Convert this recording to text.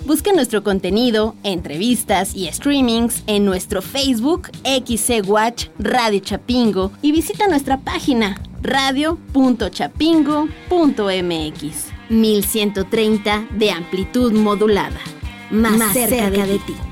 Busca nuestro contenido, entrevistas y streamings en nuestro Facebook XC Watch Radio Chapingo y visita nuestra página radio.chapingo.mx. 1130 de amplitud modulada. Más cerca de ti.